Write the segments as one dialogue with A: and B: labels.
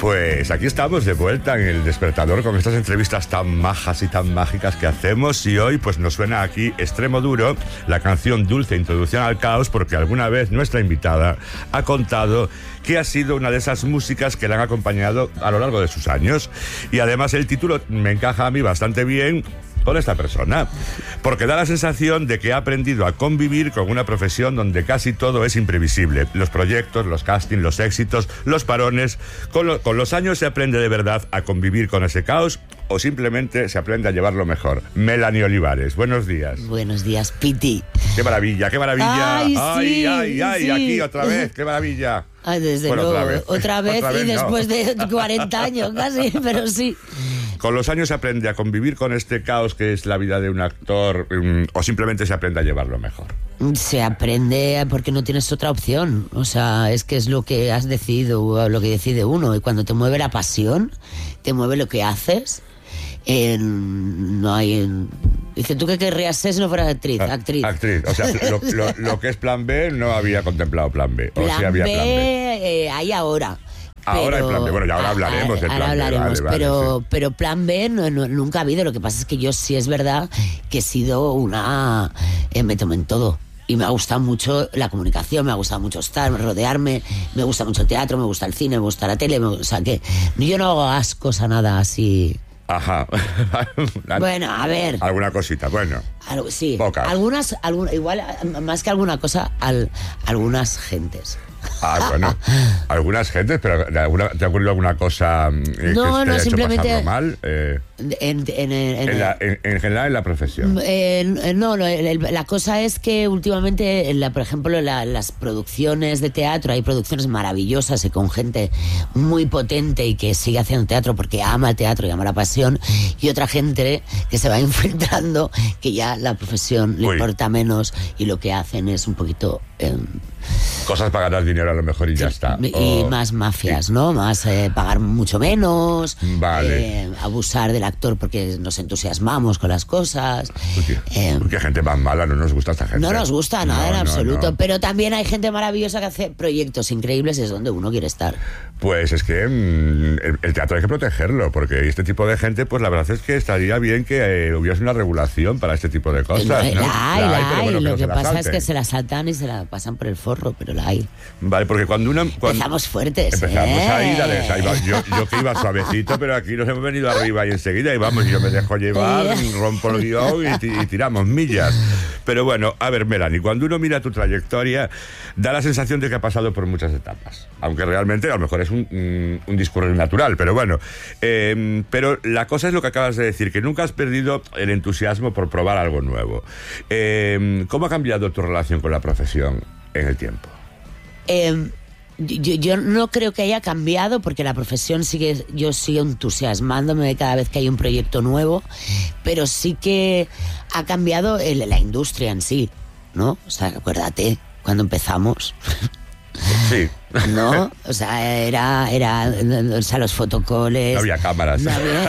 A: Pues aquí estamos de vuelta en El Despertador con estas entrevistas tan majas y tan mágicas que hacemos, y hoy pues nos suena aquí Extremo Duro, la canción dulce Introducción al Caos, porque alguna vez nuestra invitada ha contado que ha sido una de esas músicas que le han acompañado a lo largo de sus años, y además el título me encaja a mí bastante bien con esta persona, porque da la sensación de que ha aprendido a convivir con una profesión donde casi todo es imprevisible. Los proyectos, los castings, los éxitos, los parones. Con los años se aprende de verdad a convivir con ese caos, o simplemente se aprende a llevarlo mejor. Melanie Olivares, buenos días.
B: Buenos días, Piti.
A: ¡Qué maravilla, qué maravilla!
B: ¡Ay, sí,
A: ay,
B: sí!
A: Aquí otra vez, qué maravilla.
B: Ay, desde
A: bueno,
B: luego, otra vez y
A: no.
B: después de 40 años casi, pero sí.
A: Con los años se aprende a convivir con este caos que es la vida de un actor, o simplemente se aprende a llevarlo mejor.
B: Se aprende porque no tienes otra opción. O sea, es que es lo que has decidido, lo que decide uno. Y cuando te mueve la pasión, te mueve lo que haces. No hay... Dice, ¿tú qué querrías ser si no fueras actriz? Actriz.
A: O sea, lo que es plan B no había contemplado plan B.
B: Plan
A: o sí había
B: B,
A: plan B.
B: Hay ahora.
A: Ahora hay plan B. Bueno, ya ahora hablaremos del plan
B: ahora hablaremos,
A: B. Vale, sí.
B: pero plan B nunca ha habido. Lo que pasa es que yo sí es verdad que he sido una... me tomo en todo. Y me ha gustado mucho la comunicación, me ha gustado mucho estar, rodearme, me gusta mucho el teatro, me gusta el cine, me gusta la tele, o sea que yo no hago ascos a nada así.
A: Ajá.
B: Bueno, a ver.
A: Alguna cosita, bueno.
B: Sí.
A: Pocas.
B: Igual, más que alguna cosa, algunas gentes.
A: Bueno, algunas gentes, pero ¿te ha ocurrido alguna cosa que te haya hecho pasarlo mal? En general en la profesión.
B: La cosa es que últimamente, por ejemplo, las producciones de teatro, hay producciones maravillosas y con gente muy potente y que sigue haciendo teatro porque ama el teatro y ama la pasión, y otra gente que se va infiltrando, que ya la profesión le importa menos y lo que hacen es un poquito...
A: cosas para ganar dinero a lo mejor y ya está.
B: Y más mafias, sí. ¿No? Más pagar mucho menos,
A: vale.
B: Abusar del actor porque nos entusiasmamos con las cosas.
A: Porque gente más mala, no nos gusta esta gente.
B: No nos gusta nada en absoluto,
A: no.
B: Pero también hay gente maravillosa que hace proyectos increíbles y es donde uno quiere estar.
A: Pues es que el teatro hay que protegerlo, porque este tipo de gente, pues la verdad es que estaría bien que hubiese una regulación para este tipo de cosas.
B: La hay.
A: Bueno,
B: lo que pasa es que se la saltan y se la pasan por el forro, pero la hay.
A: Vale, porque cuando
B: empezamos fuertes.
A: Empezamos ahí va. Yo que iba suavecito, pero aquí nos hemos venido arriba y enseguida, y vamos, yo me dejo llevar, rompo el guión y tiramos millas. Pero bueno, a ver, Melanie, cuando uno mira tu trayectoria, da la sensación de que ha pasado por muchas etapas, aunque realmente a lo mejor es un discurrir natural, pero bueno. Pero la cosa es lo que acabas de decir, que nunca has perdido el entusiasmo por probar algo nuevo. ¿Cómo ha cambiado tu relación con la profesión en el tiempo?
B: Yo no creo que haya cambiado, porque la profesión yo sigo entusiasmándome cada vez que hay un proyecto nuevo, pero sí que ha cambiado la industria en sí, ¿no? O sea, acuérdate, cuando empezamos...
A: Sí.
B: ¿No? O sea, era o sea, los fotocoles.
A: No había cámaras.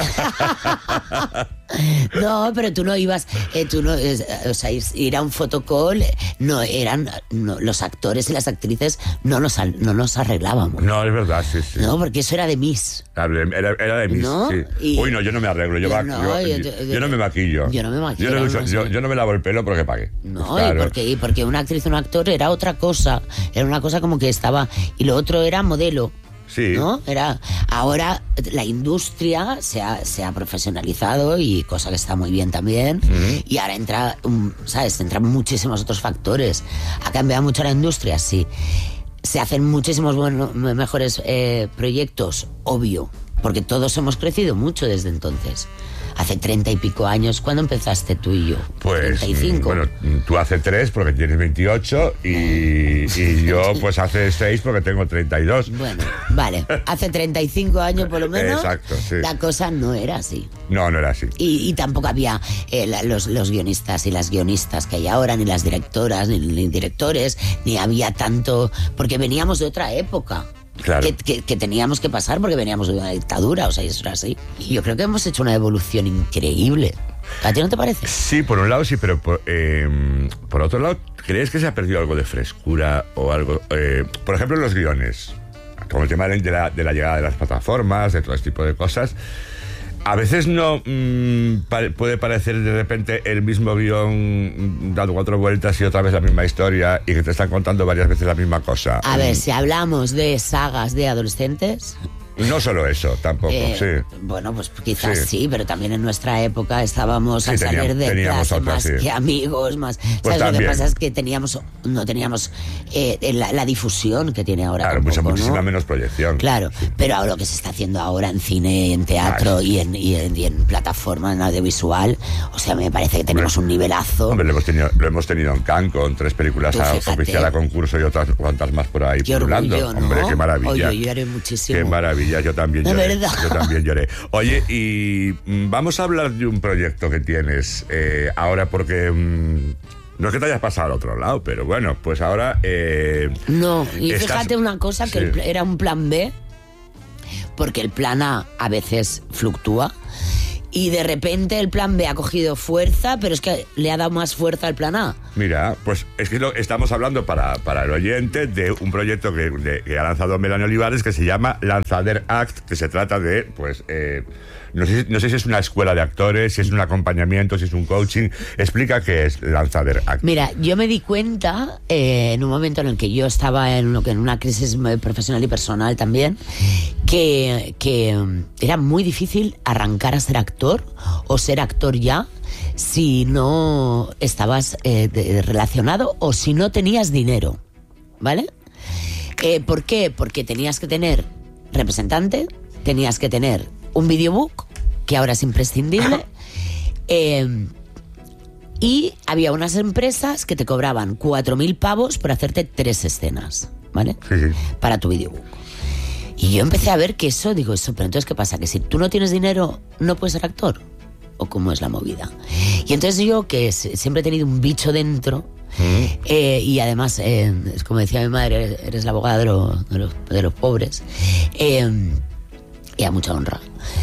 B: No, pero tú no ibas, o sea, ir a un fotocall, los actores y las actrices no nos arreglábamos.
A: No, es verdad, sí.
B: No, porque eso era de Miss.
A: Era de Miss,
B: ¿no?
A: Sí. Uy, no, yo no me arreglo, yo no me maquillo.
B: Yo no me maquillo.
A: Yo no me lavo el pelo porque pagué.
B: No,
A: pues claro.
B: porque una actriz o un actor era otra cosa. Era una cosa como que estaba... Y lo otro era modelo.
A: Sí.
B: ¿No? Ahora la industria se ha profesionalizado, y cosa que está muy bien también. Uh-huh. Y ahora entran muchísimos otros factores. ¿Ha cambiado mucho la industria? Sí. Se hacen muchísimos mejores proyectos, obvio, porque todos hemos crecido mucho desde entonces. Hace 30 y pico años, ¿cuándo empezaste tú y yo?
A: Pues,
B: 35.
A: Bueno, tú hace 3 porque tienes 28 y yo pues hace 6 porque tengo 32.
B: Bueno, vale, hace 35 años por lo menos.
A: Exacto, sí.
B: La cosa no era así.
A: No era así.
B: Y tampoco había los guionistas y las guionistas que hay ahora, ni las directoras, ni directores, ni había tanto, porque veníamos de otra época.
A: Claro.
B: Que teníamos que pasar porque veníamos de una dictadura, o sea, eso era así. Y yo creo que hemos hecho una evolución increíble. ¿A ti no te parece?
A: Sí, por un lado sí, pero por otro lado, ¿crees que se ha perdido algo de frescura o algo? Por ejemplo, en los guiones. con el tema de la llegada de las plataformas, de todo este tipo de cosas, a veces no puede parecer de repente el mismo guión dando 4 vueltas y otra vez la misma historia y que te están contando varias veces la misma cosa.
B: A ver, si hablamos de sagas de adolescentes...
A: No solo eso, tampoco, sí.
B: Bueno, pues quizás sí, pero también en nuestra época estábamos al salir de clase más que amigos, más...
A: Pues
B: ¿sabes? Lo que pasa es que no teníamos la difusión que tiene ahora.
A: Claro,
B: tampoco,
A: muchísima
B: ¿no?
A: menos proyección.
B: Claro, pero ahora lo que se está haciendo ahora en cine, en teatro y en plataforma, en audiovisual, o sea, me parece que tenemos un nivelazo.
A: Hombre, lo hemos tenido en Cannes con 3 películas oficial a concurso y otras cuantas más por ahí pululando.
B: Orgullo, ¿no?
A: Hombre, qué maravilla.
B: Oye, yo lloré muchísimo.
A: Qué maravilla. Yo también lloré.
B: De verdad.
A: Yo también lloré. Oye, y vamos a hablar de un proyecto que tienes ahora porque... no es que te hayas pasado al otro lado, pero bueno, pues ahora...
B: no, y fíjate una cosa, que
A: sí.
B: Era un plan B, porque el plan A veces fluctúa, y de repente el plan B ha cogido fuerza, pero es que le ha dado más fuerza al plan A.
A: Mira, pues es que estamos hablando para el oyente de un proyecto que ha lanzado Melanie Olivares que se llama Lanzader Act, que se trata de, pues... no sé si es una escuela de actores, si es un acompañamiento, si es un coaching. Explica qué es Lanzader Act.
B: Mira, yo me di cuenta en un momento en el que yo estaba en una crisis profesional y personal también, que era muy difícil arrancar a ser actor o ser actor ya si no estabas relacionado o si no tenías dinero, ¿vale? ¿Por qué? Porque tenías que tener representante, tenías que tener un videobook, que ahora es imprescindible, y había unas empresas que te cobraban 4.000 pavos por hacerte 3 escenas, ¿vale?
A: Sí.
B: Para tu videobook. Y yo empecé a ver que pero entonces ¿qué pasa? ¿Que si tú no tienes dinero no puedes ser actor? ¿O cómo es la movida? Y entonces yo, que siempre he tenido un bicho dentro, y además, es como decía mi madre, eres la abogada de los pobres, y a mucha honra.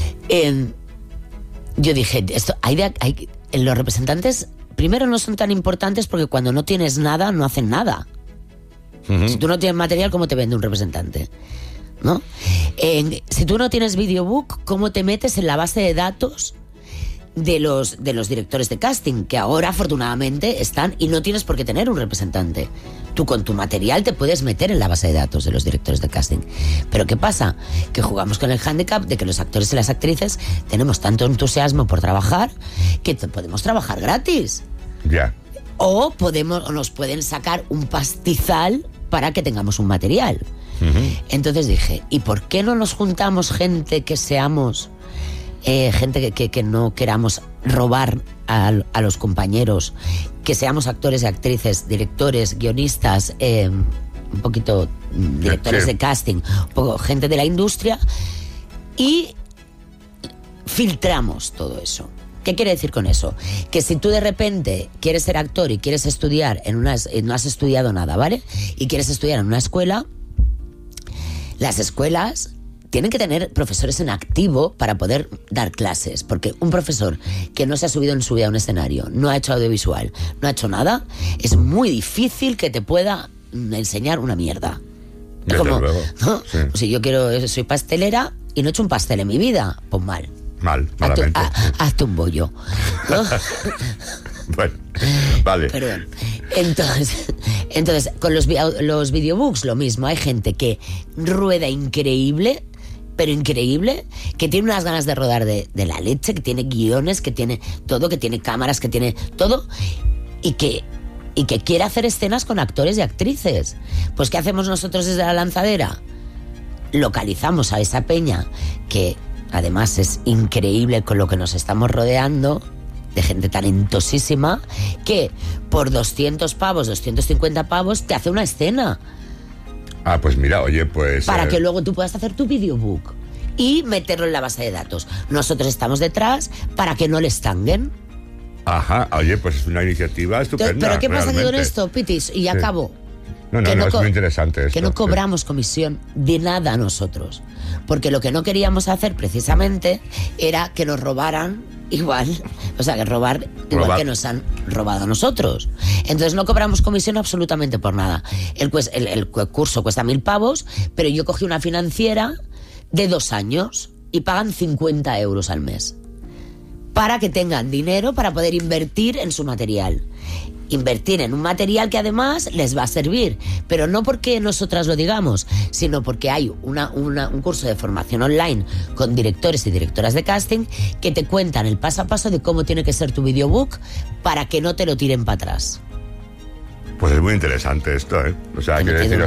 B: Yo dije, los representantes primero no son tan importantes porque cuando no tienes nada, no hacen nada. Si tú no tienes material, ¿cómo te vende un representante? ¿No? Si tú no tienes videobook, ¿cómo te metes en la base de datos de los directores de casting, que ahora afortunadamente están, y no tienes por qué tener un representante? Tú con tu material te puedes meter en la base de datos de los directores de casting. Pero ¿qué pasa? Que jugamos con el hándicap de que los actores y las actrices tenemos tanto entusiasmo por trabajar que podemos trabajar gratis.
A: Ya.
B: O nos pueden sacar un pastizal para que tengamos un material. Entonces dije, ¿y por qué no nos juntamos gente que seamos... gente que no queramos robar a los compañeros, que seamos actores y actrices, directores, guionistas, un poquito directores de casting, un poco gente de la industria, y filtramos todo eso? ¿Qué quiere decir con eso? Que si tú de repente quieres ser actor y quieres estudiar no has estudiado nada, ¿vale? Y quieres estudiar en una escuela, las escuelas tienen que tener profesores en activo para poder dar clases, porque un profesor que no se ha subido en su vida a un escenario, no ha hecho audiovisual, no ha hecho nada, es muy difícil que te pueda enseñar una mierda. Es como,
A: luego,
B: ¿no?
A: sí.
B: Si yo soy pastelera y no he hecho un pastel en mi vida, pues malamente. Hazte un bollo, ¿no?
A: Bueno, vale.
B: Perdón. Entonces, con los videobooks lo mismo. Hay gente que rueda increíble, pero increíble, que tiene unas ganas de rodar de la leche, que tiene guiones, que tiene todo, que tiene cámaras, que tiene todo, y que quiere hacer escenas con actores y actrices. Pues ¿qué hacemos nosotros desde la lanzadera? Localizamos a esa peña, que además es increíble con lo que nos estamos rodeando, de gente talentosísima, que por 200 pavos, 250 pavos, te hace una escena.
A: Ah, pues mira, oye, pues...
B: Para que luego tú puedas hacer tu videobook y meterlo en la base de datos. Nosotros estamos detrás para que no les tanguen.
A: Ajá, oye, pues es una iniciativa estupenda.
B: Pero ¿qué pasa
A: realmente
B: con esto, Pitis? Y ya acabo.
A: No, es muy interesante esto.
B: Que no cobramos comisión de nada nosotros. Porque lo que no queríamos hacer precisamente era que nos robaran igual. O sea, que robar igual que nos han robado a nosotros. Entonces no cobramos comisión absolutamente por nada. El curso cuesta 1.000 pavos, pero yo cogí una financiera de 2 años y pagan 50 euros al mes. Para que tengan dinero para poder invertir en su material. Invertir en un material que además les va a servir, pero no porque nosotras lo digamos, sino porque hay un curso de formación online con directores y directoras de casting que te cuentan el paso a paso de cómo tiene que ser tu videobook para que no te lo tiren para atrás.
A: Pues es muy interesante esto, ¿eh? O sea, quiero decir,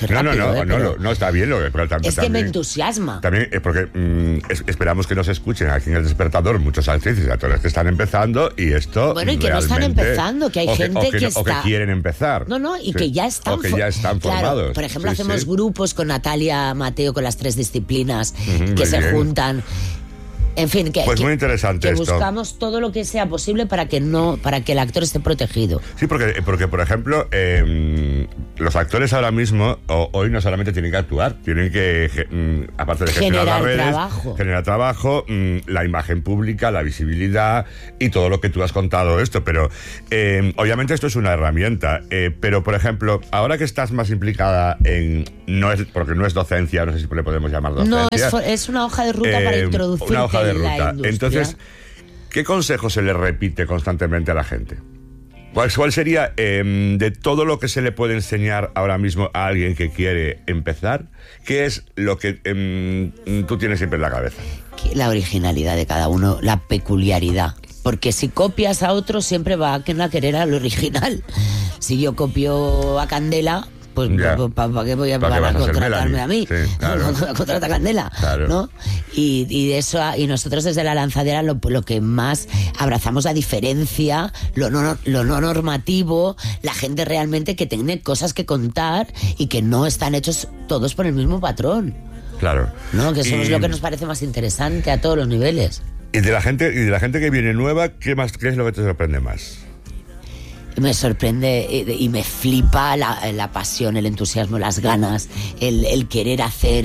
A: no, está bien.
B: Es que me entusiasma.
A: También es porque esperamos que nos escuchen aquí en El Despertador muchos actrices y actores que están empezando y esto.
B: Bueno, y que no están empezando, que hay gente que está.
A: O que quieren empezar.
B: Y que ya están.
A: O que ya están formados.
B: Claro, por ejemplo, hacemos grupos con Natalia Mateo, con las 3 disciplinas que se juntan. En fin,
A: pues muy interesante
B: que
A: esto.
B: Buscamos todo lo que sea posible para que el actor esté protegido.
A: Sí, porque por ejemplo, los actores ahora mismo, hoy no solamente tienen que actuar, tienen que, aparte de gestionar las redes, generar trabajo, la imagen pública, la visibilidad y todo lo que tú has contado esto. Pero obviamente esto es una herramienta. Pero, por ejemplo, ahora que estás más implicada porque no es docencia, no sé si le podemos llamar docencia.
B: No, es una hoja de ruta para introducirte
A: una hoja de ruta.
B: La industria.
A: Entonces, ¿qué consejo se le repite constantemente a la gente? ¿Cuál sería, de todo lo que se le puede enseñar ahora mismo a alguien que quiere empezar, qué es lo que tú tienes siempre en la cabeza?
B: La originalidad de cada uno, la peculiaridad. Porque si copias a otro, siempre va a querer al original. Si yo copio a Candela, pues ¿para qué voy a contratarme a mí? Sí, claro. Contrata a Candela, claro. ¿No? Y de eso, y nosotros desde La Lanzadera lo que más abrazamos la diferencia, lo no normativo, la gente realmente que tiene cosas que contar y que no están hechos todos por el mismo patrón.
A: Claro.
B: ¿No? Que eso es lo que nos parece más interesante a todos los niveles.
A: Y de la gente que viene nueva, ¿qué es lo que te sorprende más?
B: Me sorprende y me flipa la pasión, el entusiasmo, las ganas, el querer hacer,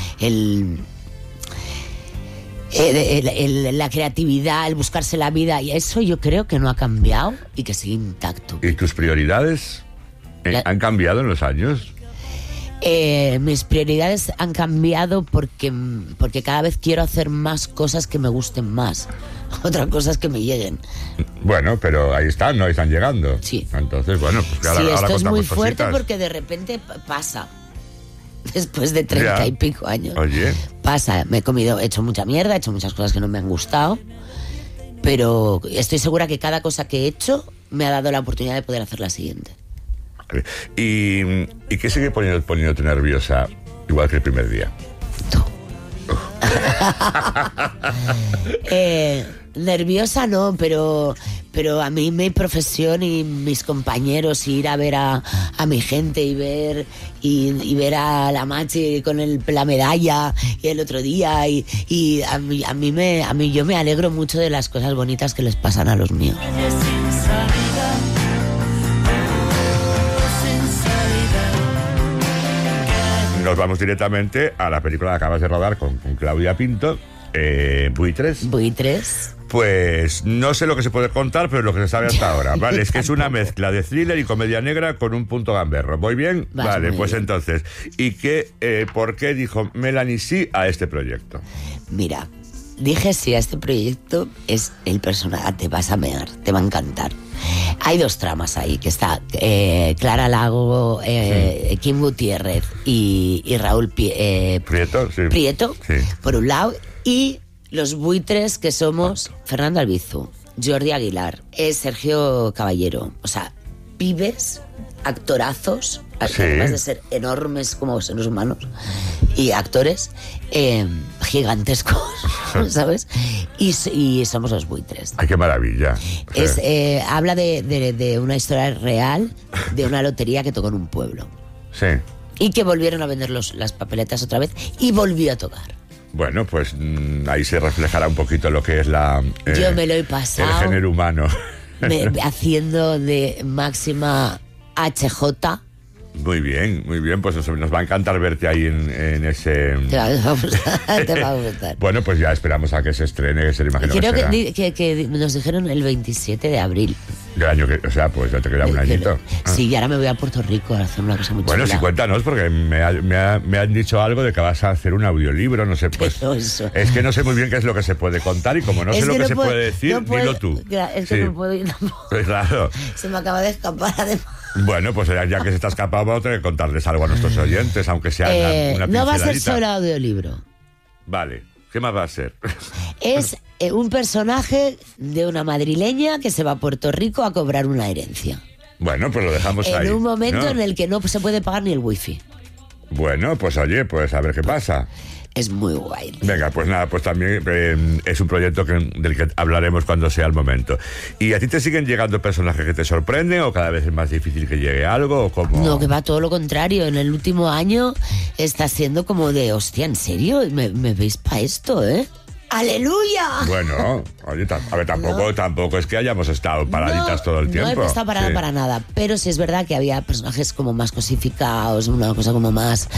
B: la creatividad, el buscarse la vida. Y eso yo creo que no ha cambiado y que sigue intacto.
A: ¿Y tus prioridades han cambiado en los años?
B: Mis prioridades han cambiado porque cada vez quiero hacer más cosas que me gusten más. Otras cosas que me lleguen.
A: Bueno, pero ahí están llegando.
B: Sí.
A: Entonces, bueno, pues ahora,
B: sí, esto
A: ahora
B: es muy fuerte
A: cositas.
B: porque de repente pasa. Después de 30 y pico años.
A: Oye.
B: Pasa, he hecho mucha mierda, he hecho muchas cosas que no me han gustado, pero estoy segura que cada cosa que he hecho me ha dado la oportunidad de poder hacer la siguiente.
A: ¿Y qué sigue poniéndote nerviosa igual que el primer día?
B: Tú. Nerviosa no, pero a mí mi profesión y mis compañeros, ir a ver a mi gente y ver a la Machi con la medalla y el otro día y yo me alegro mucho de las cosas bonitas que les pasan a los míos.
A: Nos vamos directamente a la película que acabas de rodar con Claudia Pinto, Buitres. Pues no sé lo que se puede contar, pero lo que se sabe hasta ahora, ¿vale? Es que es una mezcla de thriller y comedia negra con un punto gamberro. ¿Voy bien? Vale, pues bien. Entonces, ¿y por qué dijo Melanie sí a este proyecto?
B: Mira, dije sí a este proyecto, es el personaje, te vas a mear, te va a encantar. Hay 2 tramas ahí, que está Clara Lago, Kim Gutiérrez y Raúl Prieto, sí. Por un lado, y los buitres que somos Fernando Albizu, Jordi Aguilar, Sergio Caballero, o sea, pibes, actorazos, además de ser enormes como seres humanos y actores gigantescos, ¿sabes? Y somos los buitres.
A: ¡Ay, qué maravilla!
B: Habla de una historia real de una lotería que tocó en un pueblo.
A: Sí.
B: Y que volvieron a vender las papeletas otra vez y volvió a tocar.
A: Bueno, pues ahí se reflejará un poquito lo que es
B: yo me lo he pasado
A: el género humano.
B: Haciendo de máxima HJ
A: Muy bien, pues nos va a encantar verte ahí en ese...
B: Te va a gustar.
A: Bueno, pues ya esperamos a que se estrene, que se le imagino
B: Creo
A: que será.
B: que nos dijeron el 27 de abril.
A: Del año que, o sea, pues ya te queda un añito.
B: Sí, y ahora me voy a Puerto Rico a hacer una cosa muy chula.
A: Bueno, sí, cuéntanos, porque me han dicho algo de que vas a hacer un audiolibro, no sé, pues...
B: Eso.
A: Es que no sé muy bien qué es lo que se puede contar y como no sé lo que se puede decir, dilo tú.
B: Es que no puedo ir tampoco.
A: Pues claro.
B: Se me acaba de escapar además.
A: Bueno, pues ya que se está escapado, vamos a tener que contarles algo a nuestros oyentes, aunque sea una
B: no va a ser
A: pinceladita.
B: solo audiolibro.
A: Vale, ¿qué más va a ser?
B: Es un personaje de una madrileña que se va a Puerto Rico a cobrar una herencia.
A: Bueno, pues lo dejamos ahí.
B: En un momento
A: ¿no?
B: en el que no se puede pagar ni el wifi.
A: Bueno, pues oye, pues a ver qué pasa.
B: Es muy guay.
A: Venga, pues nada, pues también es un proyecto del que hablaremos cuando sea el momento. ¿Y a ti te siguen llegando personajes que te sorprenden o cada vez es más difícil que llegue algo o cómo?
B: No, que va todo lo contrario. En el último año está siendo como de, hostia, ¿en serio? ¿Me veis para esto, ¡Aleluya!
A: Bueno, oye, a ver, tampoco es que hayamos estado paraditas todo el tiempo.
B: No he estado parada para nada, pero sí es verdad que había personajes como más cosificados, una cosa como más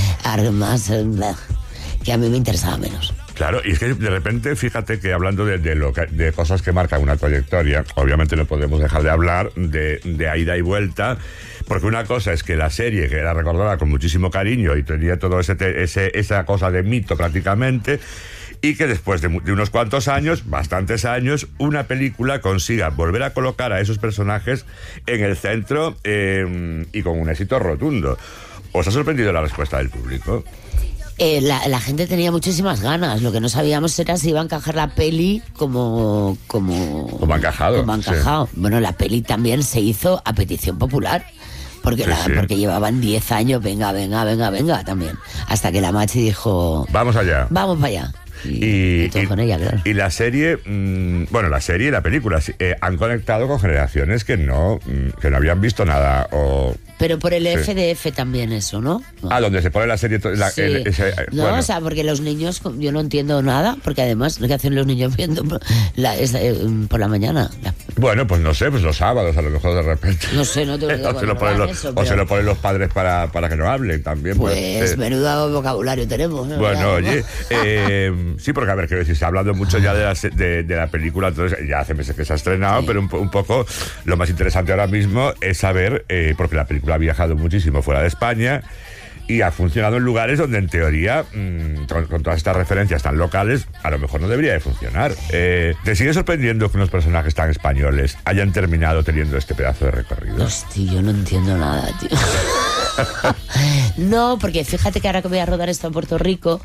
B: que a mí me interesaba menos.
A: Claro, y es que de repente, fíjate que hablando de cosas que marcan una trayectoria, obviamente no podemos dejar de hablar de ida y vuelta, porque una cosa es que la serie, que era recordada con muchísimo cariño y tenía todo esa cosa de mito prácticamente, y que después de unos cuantos años, bastantes años, una película consiga volver a colocar a esos personajes en el centro y con un éxito rotundo. ¿Os ha sorprendido la respuesta del público?
B: La gente tenía muchísimas ganas. Lo que no sabíamos era si iba a encajar la peli como
A: ha encajado.
B: Como ha encajado.
A: Sí.
B: Bueno, la peli también se hizo a petición popular. Porque llevaban 10 años, venga, también. Hasta que la Machi dijo...
A: Vamos allá.
B: Vamos para allá. Y con ella, claro.
A: Y la serie, la serie y la película han conectado con generaciones que no habían visto nada o...
B: Pero por el FDF también eso, ¿no?
A: Donde se pone la serie...
B: Sí. O sea, porque los niños... Yo no entiendo nada, porque además lo que hacen los niños viendo por la mañana.
A: Bueno, pues no sé, pues los sábados a lo mejor de repente.
B: No sé, no te lo digo.
A: Se lo ponen los padres para que no hablen también.
B: Pues menudo vocabulario tenemos, ¿no?
A: Bueno, oye, sí, porque a ver, quiero decir, se ha hablado mucho ya de la película, entonces ya hace meses que se ha estrenado, pero un poco lo más interesante ahora mismo es saber, porque la película ha viajado muchísimo fuera de España y ha funcionado en lugares donde en teoría con todas estas referencias tan locales a lo mejor no debería de funcionar. ¿Te sigue sorprendiendo que unos personajes tan españoles hayan terminado teniendo este pedazo de recorrido?
B: Hostia, yo no entiendo nada, tío. No, porque fíjate que ahora que voy a rodar esto en Puerto Rico,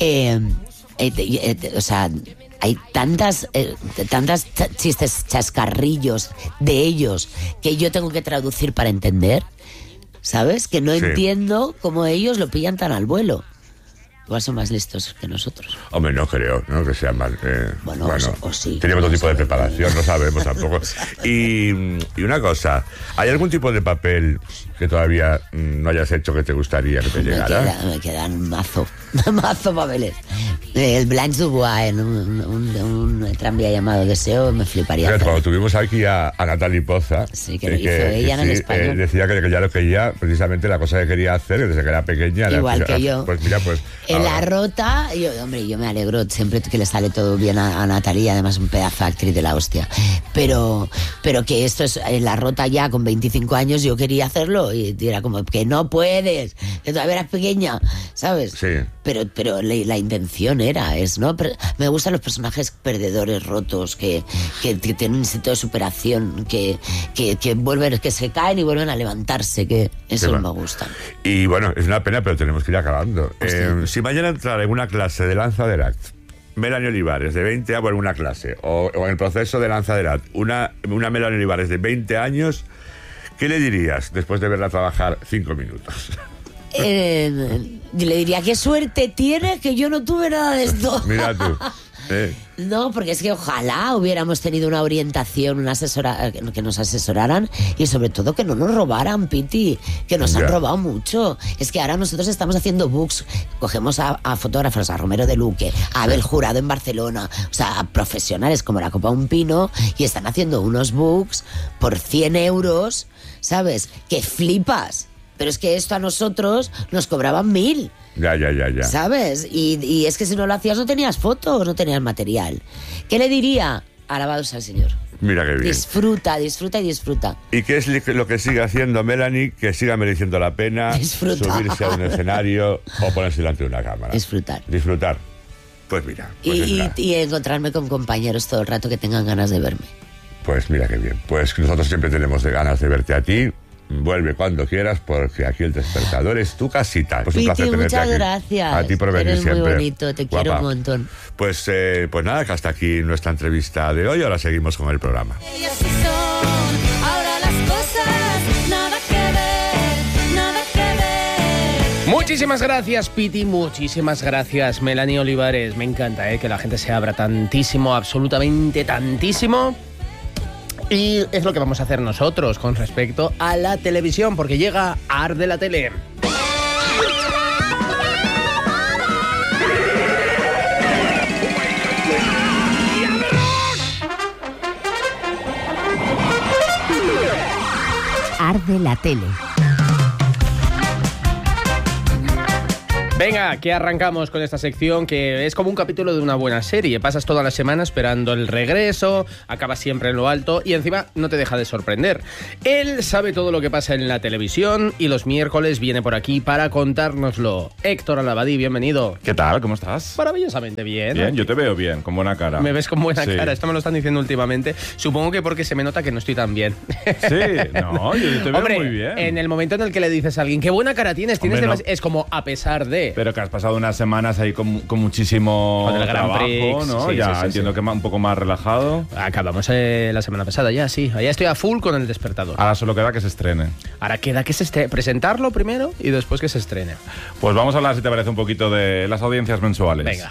B: o sea, hay tantas chistes chascarrillos de ellos que yo tengo que traducir para entender, ¿sabes? Que no entiendo cómo ellos lo pillan tan al vuelo. Igual son más listos que nosotros.
A: Hombre, no creo, ¿no? Que sean más...
B: bueno, o sí.
A: Tenemos otro tipo de preparación, no sabemos tampoco. Y una cosa, ¿hay algún tipo de papel que todavía no hayas hecho que te gustaría que te llegara?
B: Me quedan mazo papeles. El Blanche Dubois en un tranvía llamado Deseo me fliparía.
A: Pero cuando tuvimos aquí a Natalie Poza,
B: sí, que lo hizo ella en español.
A: Decía que ya lo que ella, precisamente la cosa que quería hacer, desde que era pequeña...
B: Igual que yo.
A: Pues mira, pues...
B: En La Rota, yo me alegro siempre que le sale todo bien a Natalie, además un pedazo de actriz de la hostia. Pero que esto es en La Rota ya con 25 años, yo quería hacerlo y era como que no puedes, que todavía eras pequeña, ¿sabes?
A: Sí.
B: Pero la intención ¿no? Pero me gustan los personajes perdedores, rotos, que tienen un instinto de superación, que vuelven, que se caen y vuelven a levantarse, que eso me gusta.
A: Y bueno, es una pena, pero tenemos que ir acabando. Si mañana entrara en una clase de Lanzaderat, Melanie Olivares, de 20 años, en una clase, o en el proceso de Lanzaderat, una Melanie Olivares de 20 años, ¿qué le dirías después de verla trabajar 5 minutos?
B: Yo le diría, qué suerte tienes que yo no tuve nada de esto.
A: Mira tú.
B: No, porque es que ojalá hubiéramos tenido una orientación, una asesora, que nos asesoraran y sobre todo que no nos robaran, Piti, que nos han robado mucho. Es que ahora nosotros estamos haciendo books, cogemos a fotógrafos, a Romero de Luque, a Abel Jurado en Barcelona, o sea, a profesionales como la Copa Un Pino, y están haciendo unos books por 100 euros, ¿sabes? Que flipas. Pero es que esto a nosotros nos cobraban 1.000.
A: Ya.
B: ¿Sabes? Y es que si no lo hacías no tenías fotos, no tenías material. ¿Qué le diría? Alabados al Señor.
A: Mira qué bien.
B: Disfruta.
A: ¿Y qué es lo que sigue haciendo Melanie? Que siga mereciendo la pena subirse a un escenario o ponerse delante de una cámara.
B: Disfrutar.
A: Pues mira.
B: Y encontrarme con compañeros todo el rato que tengan ganas de verme.
A: Pues mira qué bien. Pues nosotros siempre tenemos ganas de verte a ti. Vuelve cuando quieras, porque aquí el Despertador es tu casita. Pues
B: Piti,
A: un placer tenerte
B: muchas
A: aquí.
B: gracias.
A: A ti por venir
B: Eres
A: siempre.
B: muy bonito, te
A: Guapa.
B: quiero un montón.
A: Pues nada, que hasta aquí nuestra entrevista de hoy. Ahora seguimos con el programa.
C: Ellos sí son, ahora las cosas, nada que ver.
D: Muchísimas gracias, Piti, muchísimas gracias, Melanie Olivares. Me encanta que la gente se abra tantísimo, absolutamente tantísimo. Y es lo que vamos a hacer nosotros con respecto a la televisión, porque llega Arde la Tele.
E: Arde la Tele.
D: Venga, que arrancamos con esta sección que es como un capítulo de una buena serie. Pasas toda la semana esperando el regreso, acabas siempre en lo alto y encima no te deja de sorprender. Él sabe todo lo que pasa en la televisión y los miércoles viene por aquí para contárnoslo. Héctor Alabadí, bienvenido.
F: ¿Qué tal? ¿Cómo estás?
D: Maravillosamente bien.
F: Bien, yo te veo bien, con buena cara.
D: Me ves con buena
F: Sí.
D: cara, esto me lo están diciendo últimamente. Supongo que porque se me nota que no estoy tan bien.
F: Sí, no, yo te veo
D: Hombre,
F: muy bien.
D: en el momento en el que le dices a alguien, qué buena cara tienes,
F: Hombre, no.
D: es como a pesar de...
F: Pero que has pasado unas semanas ahí con muchísimo
D: Con el Grand
F: trabajo,
D: Prix,
F: ¿no?
D: sí,
F: Ya
D: sí,
F: entiendo
D: sí.
F: que un poco más relajado.
D: Acabamos la semana pasada ya, sí. Ya estoy a full con el Despertador.
F: Ahora solo queda que se estrene.
D: Ahora queda que presentarlo primero y después que se estrene.
F: Pues vamos a hablar, si te parece, un poquito de las audiencias mensuales.
D: Venga.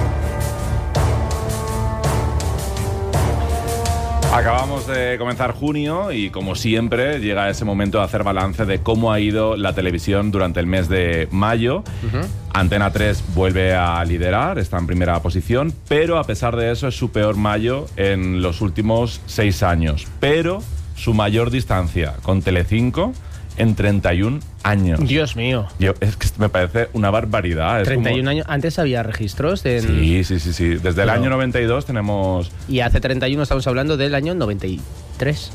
F: Acabamos de comenzar junio y, como siempre, llega ese momento de hacer balance de cómo ha ido la televisión durante el mes de mayo. Antena 3 vuelve a liderar, está en primera posición, pero a pesar de eso es su peor mayo en los últimos 6 años. Pero su mayor distancia con Telecinco en 31 años.
D: Dios mío.
F: Es que me parece una barbaridad. Es
D: 31
F: como...
D: años. Antes había registros de...
F: Sí. Desde el año 92 tenemos...
D: Y hace 31 estamos hablando del año 93.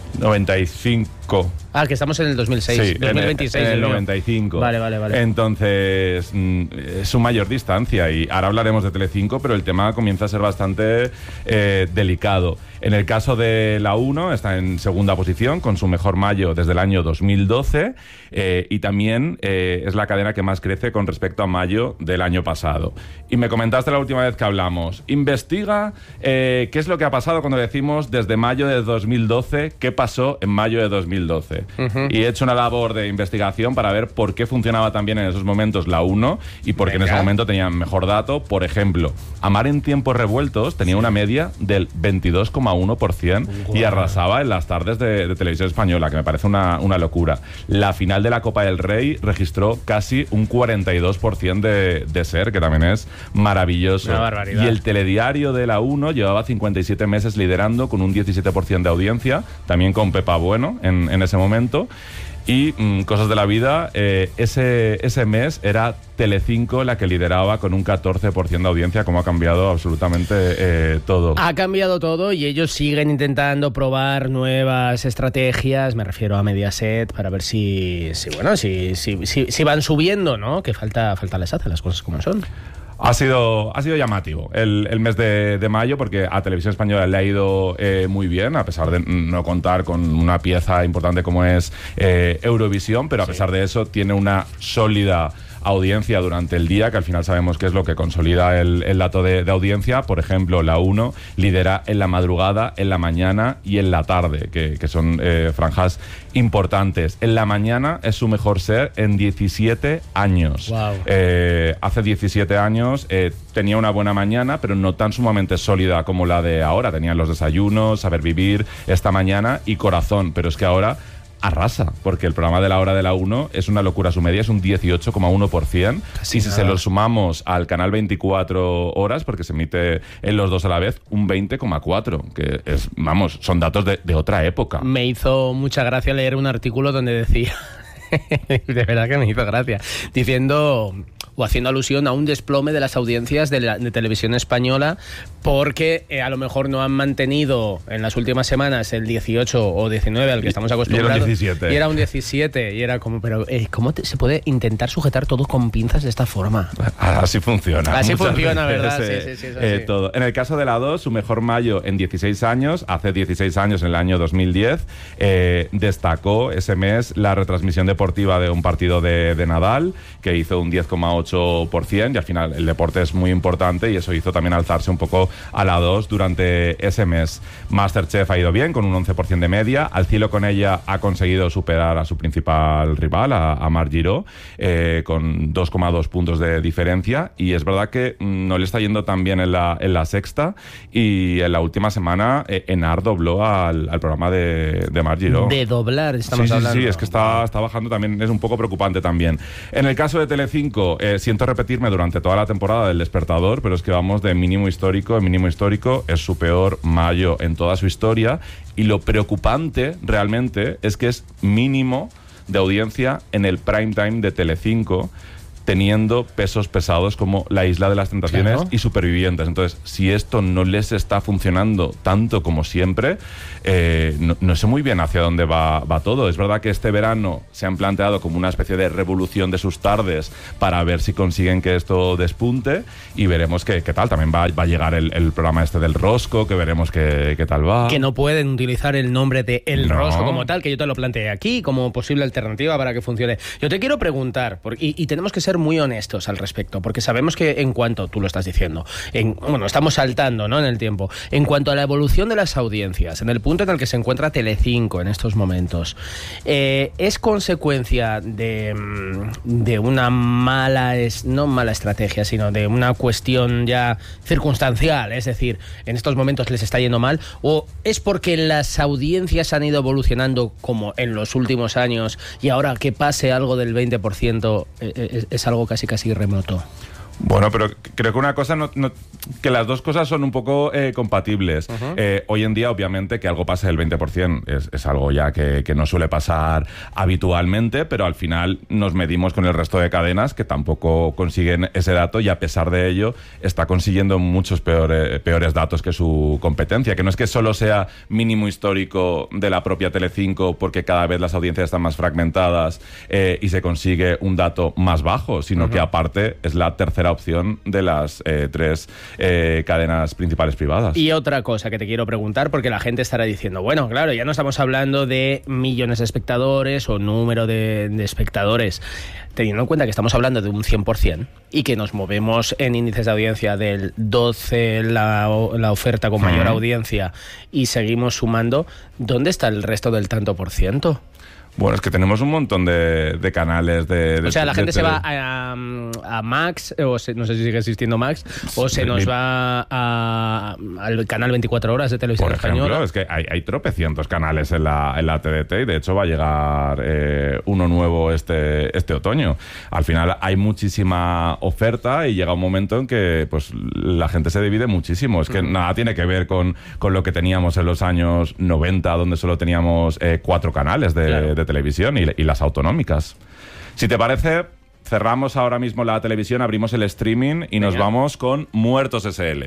F: 95.
D: Ah, que estamos en el 2006.
F: Sí,
D: 2026.
F: en el
D: Dios mío.
F: 95.
D: Vale.
F: Entonces, es su mayor distancia y ahora hablaremos de Telecinco, pero el tema comienza a ser bastante delicado. En el caso de la 1, está en segunda posición con su mejor mayo desde el año 2012 y también es la cadena que más crece con respecto a mayo del año pasado. Y me comentaste la última vez que hablamos, investiga qué es lo que ha pasado cuando decimos desde mayo de 2012, qué pasó en mayo de 2012. Y he hecho una labor de investigación para ver por qué funcionaba tan bien en esos momentos la 1 y por qué en ese momento tenían mejor dato. Por ejemplo, Amar en tiempos revueltos tenía una media del 22,1% y arrasaba en las tardes de televisión española, que me parece una locura. La final de la Copa del Rey registró casi un 42% de ser, que también es maravilloso.
D: Una barbaridad.
F: Y el telediario de la 1 llevaba 57 meses liderando con un 17% de audiencia, también con Pepa Bueno en ese momento. Y cosas de la vida, ese mes era Telecinco la que lideraba con un 14% de audiencia, como ha cambiado absolutamente todo.
D: Ha cambiado todo y ellos siguen intentando probar nuevas estrategias, me refiero a Mediaset, para ver si van subiendo, ¿no? Que falta les hace las cosas como son.
F: Ha sido llamativo el mes de mayo, porque a Televisión Española le ha ido muy bien, a pesar de no contar con una pieza importante como es Eurovisión, pero a pesar de eso tiene una sólida audiencia durante el día, que al final sabemos que es lo que consolida el dato de audiencia. Por ejemplo, la 1 lidera en la madrugada, en la mañana y en la tarde, que son franjas importantes. En la mañana es su mejor ser en 17 años.
D: Wow.
F: Hace 17 años tenía una buena mañana, pero no tan sumamente sólida como la de ahora. Tenían Los Desayunos, Saber Vivir, Esta Mañana y Corazón, pero es que ahora arrasa, porque el programa de la hora de la 1 es una locura, su media es un 18,1%.
D: Casi
F: y si
D: nada.
F: se lo sumamos al canal 24 horas, porque se emite en los dos a la vez, un 20,4%, que es, vamos, son datos de otra época.
D: Me hizo mucha gracia leer un artículo donde decía De verdad que me hizo gracia. Diciendo o haciendo alusión a un desplome de las audiencias de televisión española porque a lo mejor no han mantenido en las últimas semanas el 18 o 19 al que estamos acostumbrados.
F: Y era un 17.
D: Y era un 17. Y era como, pero ¿cómo se puede intentar sujetar todo con pinzas de esta forma?
F: Así funciona.
D: Así
F: Muchas
D: funciona,
F: veces,
D: ¿verdad? Sí, sí.
F: Todo. En el caso de la 2, su mejor mayo en 16 años, hace 16 años, en el año 2010, destacó ese mes la retransmisión deportiva de un partido de Nadal, que hizo un 10,8%, y al final el deporte es muy importante y eso hizo también alzarse un poco a la 2 durante ese mes. Masterchef ha ido bien, con un 11% de media. Al cielo con ella ha conseguido superar a su principal rival, a Marc Giró, con 2,2 puntos de diferencia, y es verdad que no le está yendo tan bien en la sexta, y en la última semana Enar dobló al programa de Marc Giró.
D: De doblar estamos hablando.
F: Sí, es que está bajando también, es un poco preocupante también. En el caso de Telecinco, siento repetirme durante toda la temporada del Despertador, pero es que vamos de mínimo histórico en mínimo histórico. Es su peor mayo en toda su historia, y lo preocupante realmente es que es mínimo de audiencia en el prime time de Telecinco, teniendo pesos pesados como La Isla de las Tentaciones, claro, y Supervivientes. Entonces, si esto no les está funcionando tanto como siempre, no sé muy bien hacia dónde va todo. Es verdad que este verano se han planteado como una especie de revolución de sus tardes para ver si consiguen que esto despunte, y veremos qué tal. También va a llegar el programa este del Rosco, que veremos qué tal va.
D: Que no pueden utilizar el nombre de El Rosco como tal, que yo te lo planteé aquí como posible alternativa para que funcione. Yo te quiero preguntar, y tenemos que ser muy honestos al respecto, porque sabemos que en cuanto, tú lo estás diciendo, estamos saltando, ¿no?, en el tiempo, en cuanto a la evolución de las audiencias, en el punto en el que se encuentra Telecinco en estos momentos, es consecuencia de una no mala estrategia, sino de una cuestión ya circunstancial, es decir, en estos momentos les está yendo mal, o es porque las audiencias han ido evolucionando como en los últimos años y ahora que pase algo del 20% es algo casi remoto?
F: Bueno, pero creo que una cosa que las dos cosas son un poco compatibles. Uh-huh. Hoy en día, obviamente, que algo pase del 20% es algo ya que no suele pasar habitualmente, pero al final nos medimos con el resto de cadenas que tampoco consiguen ese dato, y a pesar de ello está consiguiendo muchos peores datos que su competencia, que no es que solo sea mínimo histórico de la propia Telecinco porque cada vez las audiencias están más fragmentadas y se consigue un dato más bajo, sino que aparte es la tercera opción de las tres cadenas principales privadas.
D: Y otra cosa que te quiero preguntar, porque la gente estará diciendo, bueno, claro, ya no estamos hablando de millones de espectadores o número de espectadores, teniendo en cuenta que estamos hablando de un 100% y que nos movemos en índices de audiencia del 12, la oferta con mayor audiencia, y seguimos sumando, ¿dónde está el resto del tanto por ciento?
F: Bueno, es que tenemos un montón de canales
D: o sea, la gente se va a Max, no sé si sigue existiendo Max, o se nos va al canal 24 horas de televisión española.
F: Por ejemplo, es que hay tropecientos canales en la TDT, y de hecho va a llegar uno nuevo este otoño. Al final hay muchísima oferta y llega un momento en que pues la gente se divide muchísimo. Es que nada tiene que ver con lo que teníamos en los años 90, donde solo teníamos 4 canales de televisión y las autonómicas. Si te parece, cerramos ahora mismo la televisión, abrimos el streaming y nos vamos con Muertos SL.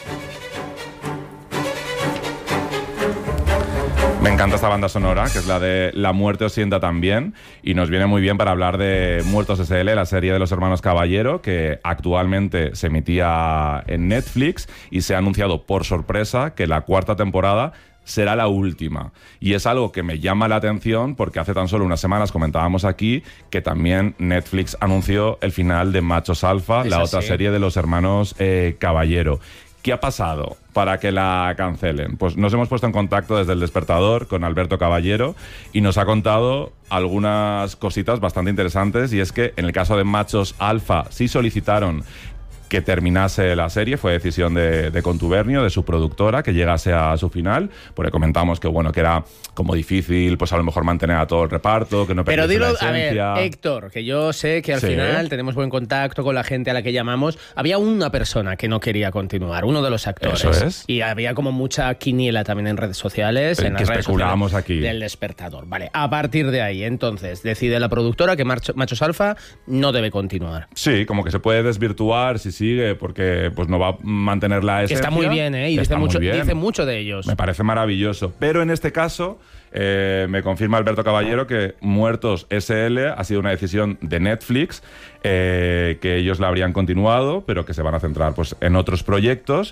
F: Me encanta esta banda sonora, que es la de La muerte os sienta también, y nos viene muy bien para hablar de Muertos SL, la serie de los hermanos Caballero, que actualmente se emitía en Netflix, y se ha anunciado por sorpresa que la 4ª temporada será la última. Y es algo que me llama la atención porque hace tan solo unas semanas comentábamos aquí que también Netflix anunció el final de Machos Alfa, la otra serie de los hermanos Caballero. ¿Qué ha pasado para que la cancelen? Pues nos hemos puesto en contacto desde El Despertador con Alberto Caballero y nos ha contado algunas cositas bastante interesantes, y es que en el caso de Machos Alfa sí solicitaron que terminase la serie, fue decisión de Contubernio, de su productora, que llegase a su final, porque comentamos que bueno, que era como difícil, pues a lo mejor mantener a todo el reparto, que no
D: Pero
F: perdiese
D: dilo,
F: la
D: a ver,
F: esencia.
D: Héctor, que yo sé que al
F: Sí.
D: final tenemos buen contacto con la gente a la que llamamos. Había una persona que no quería continuar, uno de los actores.
F: Eso es.
D: Y había como mucha quiniela también en redes sociales, en
F: Que
D: las redes
F: especulamos
D: sociales
F: aquí.
D: del Despertador. Vale, a partir de ahí, entonces, decide la productora que Machos Alfa no debe continuar.
F: Sí, como que se puede desvirtuar si sigue, porque pues no va a mantener la
D: Que
F: esencia.
D: está muy bien, ¿eh? Y dice
F: Está muy
D: mucho,
F: bien.
D: dice mucho de ellos.
F: Me parece maravilloso. Pero en este caso, me confirma Alberto Caballero que Muertos SL ha sido una decisión de Netflix, que ellos la habrían continuado, pero que se van a centrar pues, en otros proyectos.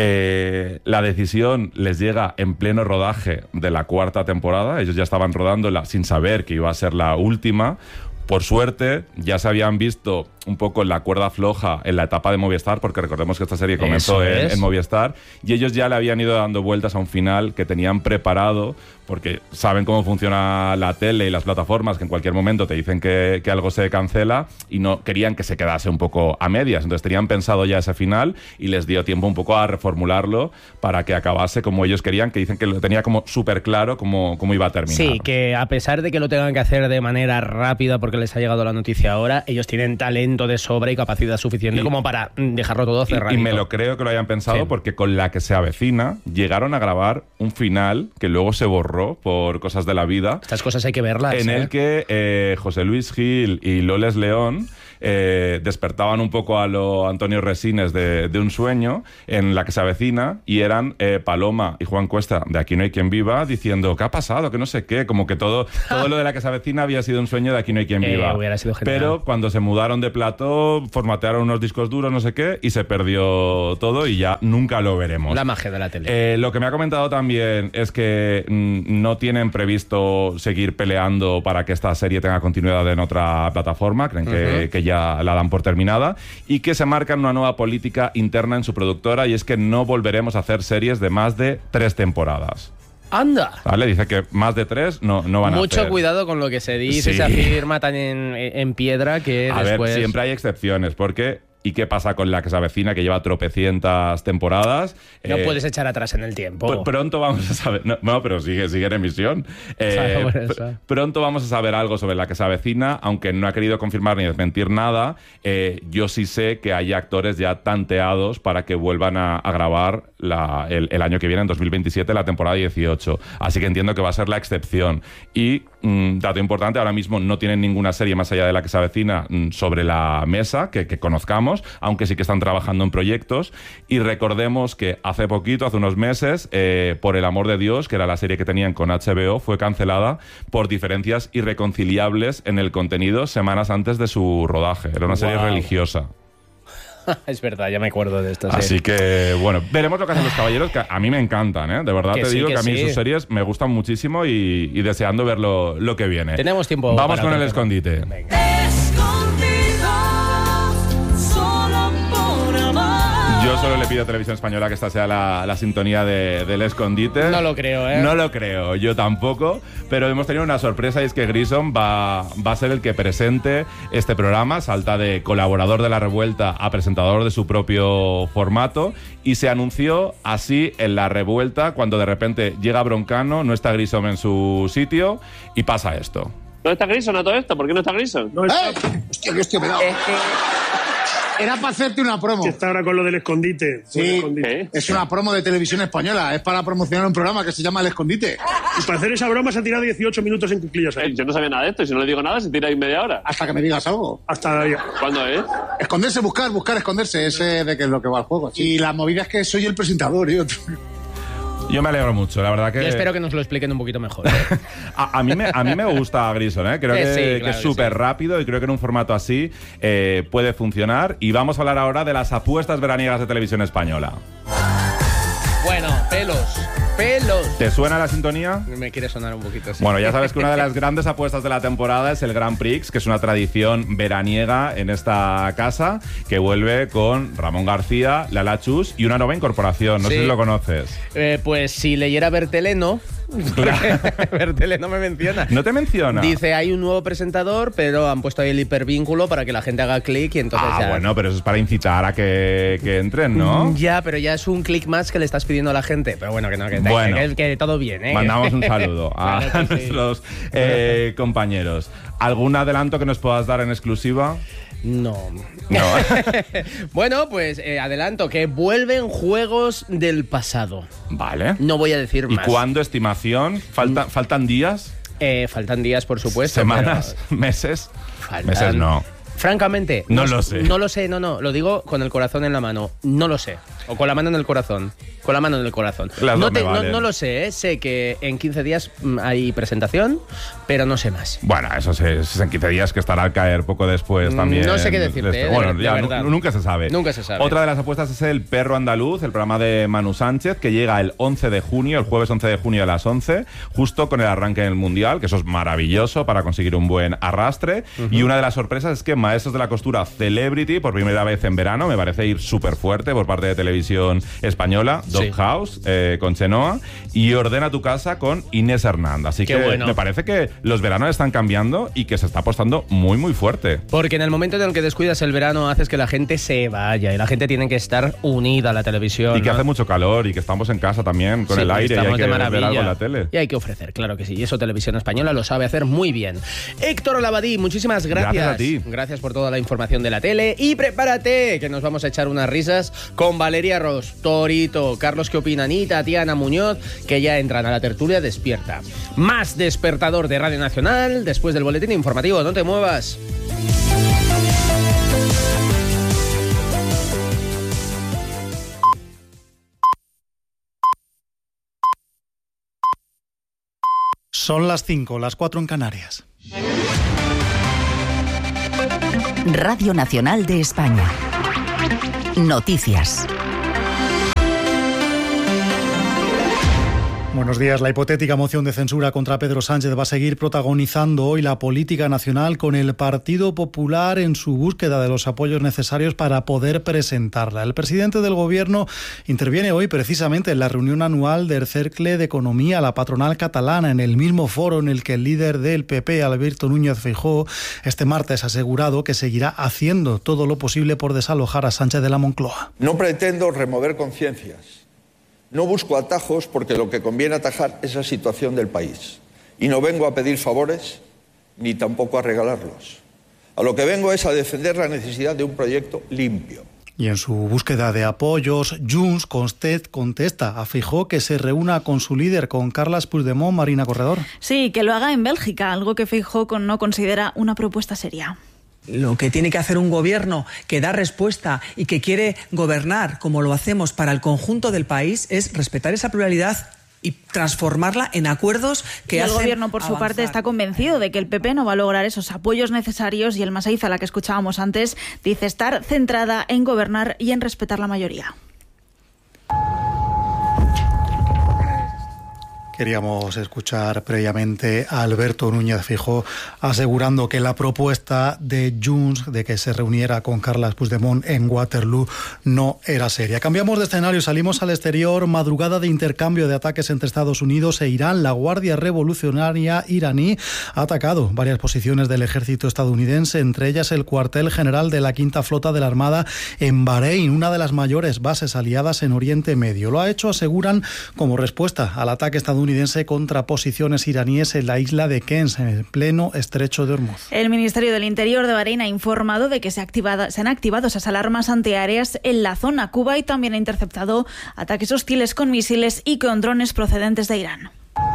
F: La decisión les llega en pleno rodaje de la 4ª temporada. Ellos ya estaban rodándola sin saber que iba a ser la última. Por suerte, ya se habían visto un poco la cuerda floja en la etapa de Movistar, porque recordemos que esta serie comenzó en Movistar, y ellos ya le habían ido dando vueltas a un final que tenían preparado, porque saben cómo funciona la tele y las plataformas, que en cualquier momento te dicen que algo se cancela, y no querían que se quedase un poco a medias. Entonces tenían pensado ya ese final y les dio tiempo un poco a reformularlo para que acabase como ellos querían, que dicen que lo tenía como súper claro cómo iba a terminar.
D: Sí, que a pesar de que lo tengan que hacer de manera rápida porque les ha llegado la noticia ahora, ellos tienen talento de sobra y capacidad suficiente como para dejarlo todo cerrado.
F: Y me lo creo que lo hayan pensado,
D: Sí.
F: porque con La que se avecina llegaron a grabar un final que luego se borró por cosas de la vida,
D: Estas cosas hay que verlas.
F: en el que José Luis Gil y Loles León despertaban un poco a lo Antonio Resines de un sueño en La que se avecina, y eran Paloma y Juan Cuesta de Aquí no hay quien viva diciendo ¿qué ha pasado? Que no sé qué, como que todo lo de La que se avecina había sido un sueño de Aquí no hay quien viva.
D: Hubiera sido genial.
F: Pero cuando se mudaron de plató, formatearon unos discos duros, no sé qué, y se perdió todo y ya nunca lo veremos.
D: La magia de la tele.
F: Lo que me ha comentado también es que no tienen previsto seguir peleando para que esta serie tenga continuidad en otra plataforma, creen que ya la dan por terminada, y que se marcan una nueva política interna en su productora, y es que no volveremos a hacer series de más de 3 temporadas.
D: ¡Anda!
F: ¿Vale? Dice que más de 3 no van a hacer.
D: Mucho cuidado con lo que se dice,
F: Sí.
D: se afirma tan en piedra que
F: A
D: después...
F: ver, siempre hay excepciones, porque ¿y qué pasa con La que se avecina, que lleva tropecientas temporadas?
D: No puedes echar atrás en el tiempo.
F: Pronto vamos a saber... No, pero sigue en emisión.
D: Claro, por eso.
F: Pronto vamos a saber algo sobre La que se avecina, aunque no ha querido confirmar ni desmentir nada. Yo sí sé que hay actores ya tanteados para que vuelvan a grabar el año que viene, en 2027, la temporada 18. Así que entiendo que va a ser la excepción. Y, dato importante, ahora mismo no tienen ninguna serie más allá de La que se avecina sobre la mesa que conozcamos, aunque sí que están trabajando en proyectos. Y recordemos que hace unos meses, Por el amor de Dios, que era la serie que tenían con HBO, fue cancelada por diferencias irreconciliables en el contenido semanas antes de su rodaje. Era una serie religiosa.
D: Es verdad, ya me acuerdo de esto. Sí.
F: Así que, bueno, veremos lo que hacen los caballeros, que a mí me encantan, ¿eh? De verdad
D: Que
F: te
D: sí,
F: digo
D: que
F: que a mí
D: sí.
F: sus series me gustan muchísimo y deseando ver lo que viene.
D: Tenemos tiempo.
F: Vamos
D: para
F: con el
D: otro tema.
F: escondite.
D: Venga.
C: Escondidos, solo por amor.
F: Yo solo le pido a Televisión Española que esta sea la sintonía del escondite.
D: No lo creo, ¿eh?
F: No lo creo, yo tampoco. Pero hemos tenido una sorpresa, y es que Grison va a ser el que presente este programa. Salta de colaborador de La Revuelta a presentador de su propio formato. Y se anunció así en La Revuelta, cuando de repente llega Broncano, no está Grison en su sitio, y pasa esto.
E: ¿Dónde está Grison a todo esto? ¿Por qué no está Grison?
G: No está,
H: Hostia, qué hostia me he dado. Era para hacerte una promo.
G: que está ahora con lo del escondite.
H: Sí.
G: Con el escondite.
E: ¿Qué?
H: Es una promo de Televisión Española. Es para promocionar un programa que se llama El Escondite.
G: Y para hacer esa broma se ha tirado 18 minutos en cuclillas ahí.
E: Yo no sabía nada de esto, y si no le digo nada, se tira ahí media hora.
H: Hasta que me digas algo.
G: Hasta ahí.
E: ¿Cuándo es?
H: Esconderse, buscar, esconderse. Ese de que es lo que va al juego. Y la movida es que soy el presentador.
F: Yo me alegro mucho, la verdad que...
D: Yo espero que nos lo expliquen un poquito mejor.
F: A mí me gusta Grison, ¿eh? Creo que
D: Sí,
F: es
D: claro que
F: súper
D: sí.
F: rápido, y creo que en un formato así puede funcionar. Y vamos a hablar ahora de las apuestas veraniegas de Televisión Española.
D: Bueno, pelos.
F: ¿Te suena la sintonía?
D: Me quiere sonar un poquito así.
F: Bueno, ya sabes que una de las grandes apuestas de la temporada es el Grand Prix, que es una tradición veraniega en esta casa, que vuelve con Ramón García, Lala Chus y una nueva incorporación. No sé
D: Sí.
F: si lo conoces.
D: Pues si leyera Berteleno, Vertele no me menciona.
F: ¿No te menciona?
D: Dice, hay un nuevo presentador, pero han puesto ahí el hipervínculo para que la gente haga clic y entonces ya...
F: bueno, pero eso es para incitar a que entren, ¿no?
D: Ya, pero ya es un clic más que le estás pidiendo a la gente. Pero bueno, que todo bien, ¿eh?
F: Mandamos un saludo a
D: Claro que sí.
F: nuestros compañeros. ¿Algún adelanto que nos puedas dar en exclusiva?
D: No.
F: No.
D: Bueno, pues adelanto que vuelven juegos del pasado.
F: Vale.
D: No voy a decir
F: ¿Y
D: más.
F: cuándo, estimación? ¿Faltan días?
D: Faltan días, por supuesto.
F: ¿Semanas? ¿Meses?
D: Faltan-
F: Meses no.
D: Francamente,
F: No lo sé.
D: No lo sé, lo digo con el corazón en la mano. No lo sé. O con la mano en el corazón. Con la mano en el corazón.
F: Las
D: No,
F: dos me valen.
D: no lo sé, ¿eh? Sé que en 15 días hay presentación, pero no sé más.
F: Bueno, eso es en 15 días, que estará al caer poco después también.
D: No sé qué decirte,
F: de esto.
D: de
F: Bueno, ya
D: verdad.
F: nunca se sabe.
D: Nunca se sabe.
F: Otra de las apuestas es El Perro Andaluz, el programa de Manu Sánchez, que llega el 11 de junio, el jueves 11 de junio a las 11, justo con el arranque del Mundial, que eso es maravilloso para conseguir un buen arrastre. Y una de las sorpresas es que Maestros de la Costura Celebrity, por primera vez en verano, me parece ir súper fuerte por parte de Televisión Española, Doghouse, con Chenoa, y Ordena tu casa con Inés Hernández. Así
D: Qué
F: que
D: bueno.
F: me parece que los veranos están cambiando y que se está apostando muy, muy fuerte.
D: Porque en el momento en el que descuidas el verano haces que la gente se vaya y la gente tiene que estar unida a la televisión.
F: Y que
D: ¿no?
F: hace mucho calor y que estamos en casa también con
D: Sí,
F: el aire y hay
D: estamos
F: que
D: de
F: ver
D: maravilla.
F: algo en la tele.
D: Y hay que ofrecer, claro que sí. Y eso Televisión Española lo sabe hacer muy bien. Héctor Labadí, muchísimas gracias.
F: Gracias a ti.
D: Gracias por toda la información de la tele. Y prepárate, que nos vamos a echar unas risas con Valeria Ros, Torito, Carlos ¿Qué opinan? Y Tatiana Muñoz, que ya entran a la tertulia despierta. Más despertador de Radio Nacional después del boletín informativo. No te muevas.
I: Son las 5, las 4 en Canarias.
J: Radio Nacional de España. Noticias.
I: Buenos días. La hipotética moción de censura contra Pedro Sánchez va a seguir protagonizando hoy la política nacional, con el Partido Popular en su búsqueda de los apoyos necesarios para poder presentarla. El presidente del Gobierno interviene hoy precisamente en la reunión anual del Cercle de Economía, la patronal catalana, en el mismo foro en el que el líder del PP, Alberto Núñez Feijóo, este martes ha asegurado que seguirá haciendo todo lo posible por desalojar a Sánchez de la Moncloa.
K: No pretendo remover conciencias. No busco atajos, porque lo que conviene atajar es la situación del país. Y no vengo a pedir favores ni tampoco a regalarlos. A lo que vengo es a defender la necesidad de un proyecto limpio.
I: Y en su búsqueda de apoyos, Junts contesta a Feijóo que se reúna con su líder, con Carles Puigdemont. Marina Corredor.
L: Sí, que lo haga en Bélgica, algo que Feijóo no considera una propuesta seria.
M: Lo que tiene que hacer un gobierno que da respuesta y que quiere gobernar como lo hacemos para el conjunto del país es respetar esa pluralidad y transformarla en acuerdos que hacen
L: el gobierno, por su
M: avanzar.
L: parte, está convencido de que el PP no va a lograr esos apoyos necesarios, y el Masaiza, la que escuchábamos antes, dice estar centrada en gobernar y en respetar la mayoría.
I: Queríamos escuchar previamente a Alberto Núñez Feijóo asegurando que la propuesta de Junts de que se reuniera con Carles Puigdemont en Waterloo no era seria. Cambiamos de escenario, salimos al exterior. Madrugada de intercambio de ataques entre Estados Unidos e Irán. La Guardia Revolucionaria iraní ha atacado varias posiciones del ejército estadounidense, entre ellas el cuartel general de la Quinta Flota de la Armada en Bahrein, una de las mayores bases aliadas en Oriente Medio. Lo ha hecho, aseguran, como respuesta al ataque estadounidense contra posiciones iraníes en la isla de Kens, en el pleno estrecho de Hormuz.
L: El Ministerio del Interior de Bahrein ha informado de que se han activado esas alarmas antiaéreas en la zona. Kuwait también ha interceptado ataques hostiles con misiles y con drones procedentes de Irán.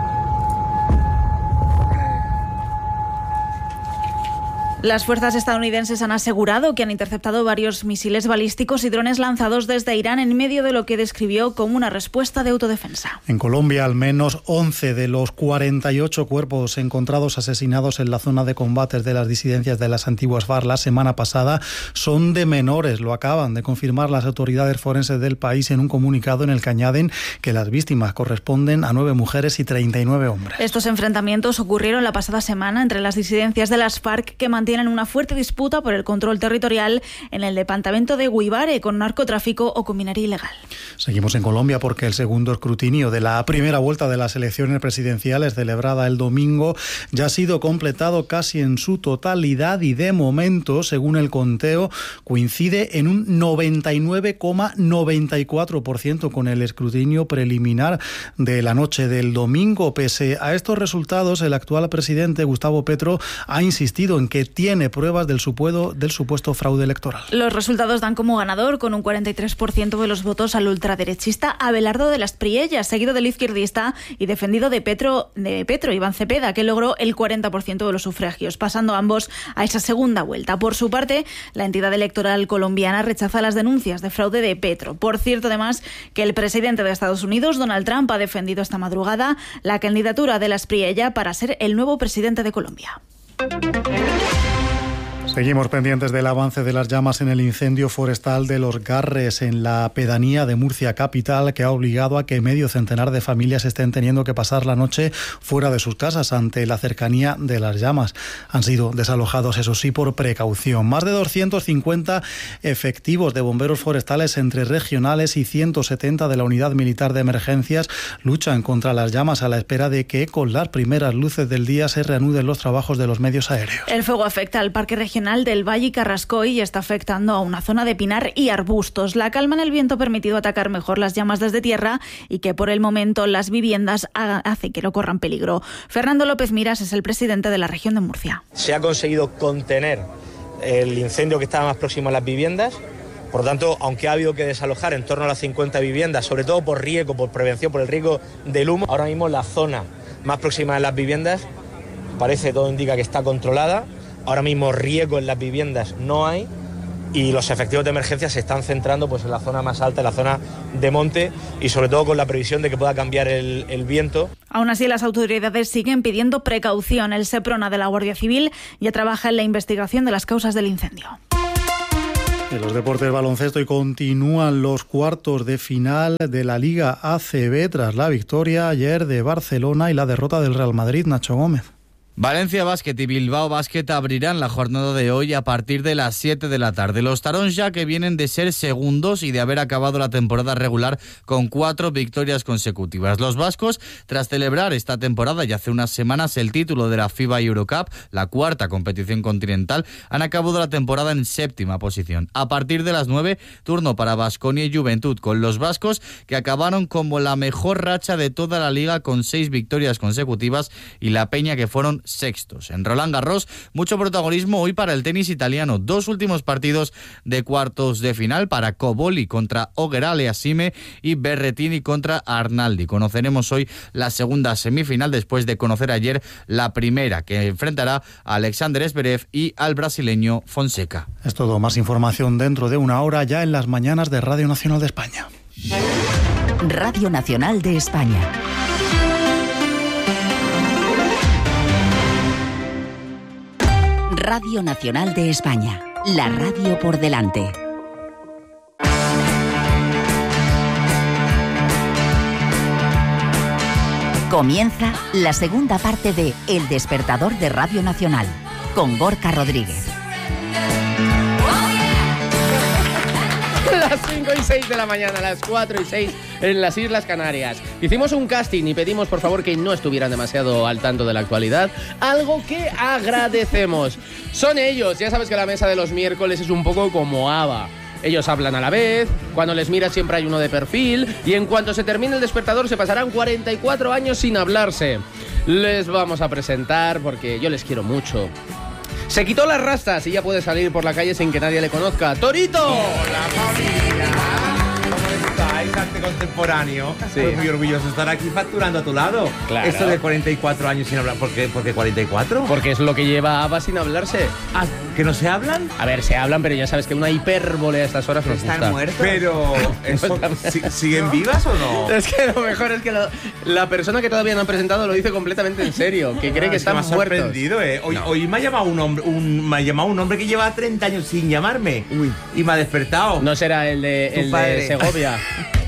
L: Las fuerzas estadounidenses han asegurado que han interceptado varios misiles balísticos y drones lanzados desde Irán en medio de lo que describió como una respuesta de autodefensa.
I: En Colombia, al menos 11 de los 48 cuerpos encontrados asesinados en la zona de combates de las disidencias de las antiguas FARC la semana pasada son de menores. Lo acaban de confirmar las autoridades forenses del país en un comunicado en el que añaden que las víctimas corresponden a 9 mujeres y 39 hombres.
L: Estos enfrentamientos ocurrieron la pasada semana entre las disidencias de las FARC, que mantienen mantienen una fuerte disputa por el control territorial en el departamento de Guibare, con narcotráfico o con minería ilegal.
I: Seguimos en Colombia porque el segundo escrutinio de la primera vuelta de las elecciones presidenciales celebrada el domingo ya ha sido completado casi en su totalidad y de momento, según el conteo, coincide en un 99,94% con el escrutinio preliminar de la noche del domingo. Pese a estos resultados, el actual presidente Gustavo Petro ha insistido en que tiene pruebas del supuesto fraude electoral.
L: Los resultados dan como ganador, con un 43% de los votos, al ultraderechista Abelardo de las Priellas, seguido del izquierdista y defendido de Petro, Iván Cepeda, que logró el 40% de los sufragios, pasando ambos a esa segunda vuelta. Por su parte, la entidad electoral colombiana rechaza las denuncias de fraude de Petro. Por cierto, además, que el presidente de Estados Unidos, Donald Trump, ha defendido esta madrugada la candidatura de las Priellas para ser el nuevo presidente de Colombia.
I: Seguimos pendientes del avance de las llamas en el incendio forestal de Los Garres, en la pedanía de Murcia capital, que ha obligado a que medio centenar de familias estén teniendo que pasar la noche fuera de sus casas ante la cercanía de las llamas. Han sido desalojados, eso sí, por precaución. Más de 250 efectivos de bomberos forestales entre regionales y 170 de la Unidad Militar de Emergencias luchan contra las llamas a la espera de que, con las primeras luces del día, se reanuden los trabajos de los medios aéreos.
L: El fuego afecta al Parque Regional del Valle y Carrascoy y está afectando a una zona de pinar y arbustos. La calma en el viento ha permitido atacar mejor las llamas desde tierra y que por el momento las viviendas hace que no corran peligro. Fernando López Miras es el presidente de la región de Murcia.
N: Se ha conseguido contener el incendio que estaba más próximo a las viviendas. Por lo tanto, aunque ha habido que desalojar en torno a las 50 viviendas, sobre todo por riesgo, por prevención, por el riesgo del humo, ahora mismo la zona más próxima a las viviendas todo indica que está controlada. Ahora mismo riesgo en las viviendas no hay y los efectivos de emergencia se están centrando en la zona más alta, en la zona de monte y sobre todo con la previsión de que pueda cambiar el viento.
L: Aún así, las autoridades siguen pidiendo precaución. El Seprona de la Guardia Civil ya trabaja en la investigación de las causas del incendio.
I: En los deportes, baloncesto, y continúan los cuartos de final de la Liga ACB tras la victoria ayer de Barcelona y la derrota del Real Madrid. Nacho Gómez.
O: Valencia Basket y Bilbao Basket abrirán la jornada de hoy a partir de las 7 de la tarde. Los Taronja, que vienen de ser segundos y de haber acabado la temporada regular con 4 victorias consecutivas. Los vascos, tras celebrar esta temporada y hace unas semanas el título de la FIBA Eurocup, la cuarta competición continental, han acabado la temporada en 7ª posición. A partir de las 9, turno para Baskonia y Juventud, con los vascos que acabaron como la mejor racha de toda la liga con 6 victorias consecutivas, y la Peña, que fueron sextos. En Roland Garros, mucho protagonismo hoy para el tenis italiano. 2 últimos partidos de cuartos de final para Cobolli contra Auger-Aliassime y Berrettini contra Arnaldi. Conoceremos hoy la segunda semifinal después de conocer ayer la primera, que enfrentará a Alexander Zverev y al brasileño Fonseca.
I: Es todo. Más información dentro de una hora, ya en las mañanas de Radio Nacional de España.
J: Radio Nacional de España. Radio Nacional de España, la radio por delante. Comienza la segunda parte de El Despertador de Radio Nacional, con Gorka Rodríguez.
D: Las 5 y 6 de la mañana, las 4 y 6 en las Islas Canarias. Hicimos un casting y pedimos, por favor, que no estuvieran demasiado al tanto de la actualidad, algo que agradecemos. Son ellos. Ya sabes que la mesa de los miércoles es un poco como ABBA. Ellos hablan a la vez, cuando les miras siempre hay uno de perfil, y en cuanto se termine el despertador se pasarán 44 años sin hablarse. Les vamos a presentar porque yo les quiero mucho. Se quitó las rastas y ya puede salir por la calle sin que nadie le conozca. ¡Torito!
P: ¡Hola, familia! ¿Cómo estáis, arte contemporáneo?
D: Sí.
P: Estoy muy orgulloso de estar aquí facturando a tu lado.
D: Claro.
P: Esto de 44 años sin hablar. ¿Por qué 44?
D: Porque es lo que lleva ABBA sin hablarse.
P: Ah, ¿que no se hablan?
D: A ver, se hablan, pero ya sabes que una hipérbole a estas horas nos gusta.
P: ¿Están muertos? Pero, ¿siguen vivas o no?
D: Es que lo mejor es que la persona que todavía no han presentado lo dice completamente en serio, que cree que están muertos.
P: Me ha sorprendido, ¿eh? Hoy me ha llamado un hombre que lleva 30 años sin llamarme. Uy. Y me ha despertado.
D: ¿No será el de Segovia?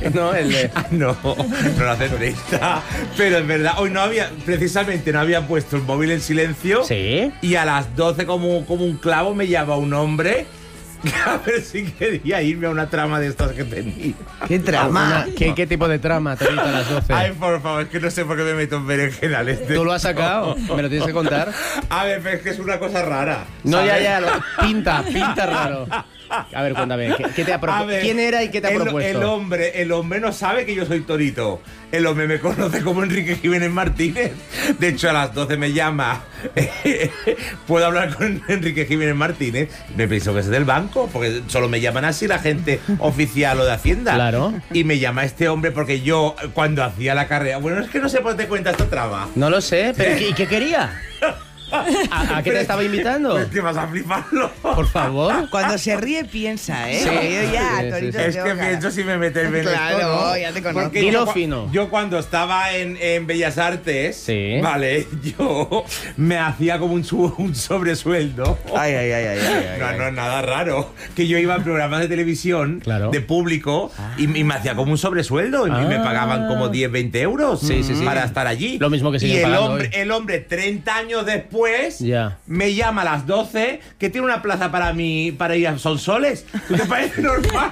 D: No, el de...
P: No lo hace entrevista. Pero es verdad, hoy no había puesto el móvil en silencio.
D: Sí.
P: Y a las 12, como un clavo, me llama un hombre a ver si quería irme a una trama de estas que tenía.
Q: ¿Qué trama?
D: ¿Qué tipo de trama, Torito, a las 12?
P: Ay, por favor, es que no sé por qué me meto en berenjenales.
D: ¿Tú lo has sacado? ¿Me lo tienes que contar?
P: A ver, pero es que es una cosa rara.
D: No,
P: ¿sabes?
D: pinta raro. A ver, cuéntame, ¿quién era y qué te ha propuesto?
P: El hombre no sabe que yo soy Torito. El hombre me conoce como Enrique Jiménez Martínez. De hecho, a las 12 me llama. ¿Puedo hablar con Enrique Jiménez Martínez? Me pienso que es del banco, porque solo me llaman así la gente oficial o de Hacienda.
D: Claro.
P: Y me llama este hombre porque yo, cuando hacía la carrera... Bueno, es que no sé por qué te cuenta esta trama.
D: No lo sé, pero ¿y qué quería? ¿A qué te estaba invitando?
P: Es que vas a fliparlo.
D: Por favor.
Q: Cuando se ríe piensa, ¿eh?
D: Sí.
Q: Yo ya,
D: Sí,
Q: Torito,
D: sí, sí.
P: Es que pienso si me metes en
Q: Claro,
P: esto, ¿no?
Q: ya te conozco.
P: Porque
D: Dilo fino.
P: Yo cuando estaba en Bellas Artes,
D: Sí.
P: vale, yo me hacía como un sobresueldo.
Q: Ay.
P: No es nada raro. Que yo iba a programas de televisión,
D: Claro.
P: de público, y me hacía como un sobresueldo. Y me pagaban como 10, 20 euros
D: Sí.
P: para estar allí.
D: Lo mismo que siguen
P: y
D: pagando
P: el hombre, 30 años después,
D: Ya.
P: me llama a las 12 que tiene una plaza para ir a Sonsoles. ¿Te parece normal?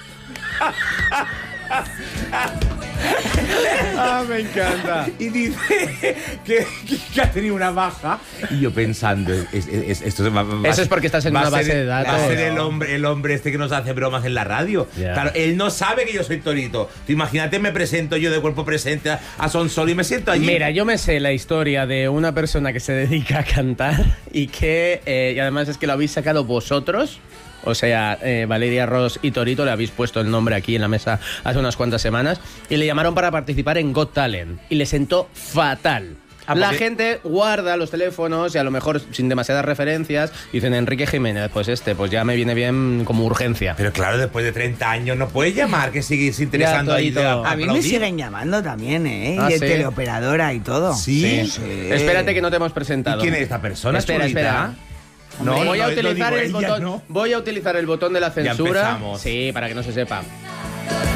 D: Me encanta.
P: Y dice que ha tenido una baja. Y yo pensando, esto va
D: Eso es porque estás en una base de datos.
P: Va a ser el hombre este que nos hace bromas en la radio.
D: Ya.
P: Claro, él no sabe que yo soy Torito. Tú imagínate, me presento yo de cuerpo presente a Sonsol y me siento allí.
D: Mira, yo me sé la historia de una persona que se dedica a cantar y que, y además es que lo habéis sacado vosotros. O sea, Valeria Ross y Torito, le habéis puesto el nombre aquí en la mesa hace unas cuantas semanas y le llamaron para participar en Got Talent y le sentó fatal. La gente guarda los teléfonos y a lo mejor sin demasiadas referencias dicen Enrique Jiménez, pues ya me viene bien como urgencia.
P: Pero claro, después de 30 años no puedes llamar, que sigues interesando ahí.
Q: A mí me siguen llamando también, ¿eh?
D: Ah,
Q: y de
D: ¿sí?
Q: teleoperadora y todo.
P: ¿Sí?
D: Espérate que no te hemos presentado.
P: ¿Y quién es esta persona?
D: Espera.
P: No,
D: voy a
P: no,
D: utilizar
P: no
D: el
P: digo
D: botón.
P: ella, ¿no?
D: Voy a utilizar el botón de la censura.
P: empezamos.
D: Sí, para que no se sepa.